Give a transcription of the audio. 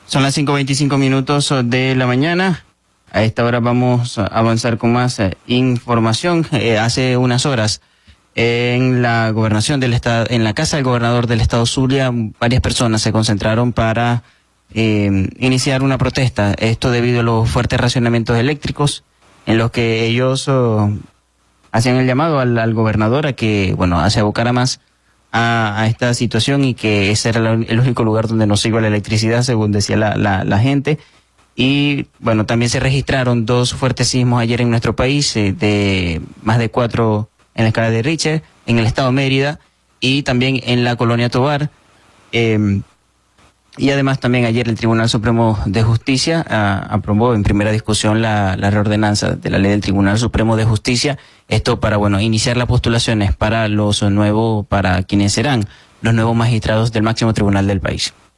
Son las 5:25 de la mañana. A esta hora vamos a avanzar con más información. Hace unas horas, en la gobernación del estado, en la casa del gobernador del estado Zulia, varias personas se concentraron para iniciar una protesta. Esto debido a los fuertes racionamientos eléctricos, en los que ellos hacían el llamado al gobernador a que, bueno, se abocara más a esta situación, y que ese era el único lugar donde no se iba la electricidad, según decía la gente. Y bueno, también se registraron 2 fuertes sismos ayer en nuestro país, de más de 4 en la escala de Richter, en el estado de Mérida y también en la colonia Tovar. Y además también ayer el Tribunal Supremo de Justicia aprobó en primera discusión la reordenanza de la ley del Tribunal Supremo de Justicia. Esto para, bueno, iniciar las postulaciones para quienes serán los nuevos magistrados del máximo tribunal del país.